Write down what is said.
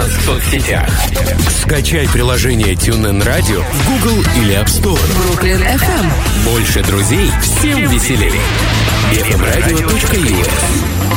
нас в соцсетях. Скачай приложение TuneIn Radio в Google или App Store. Brooklyn FM. Больше друзей, всем веселей. fmradio.us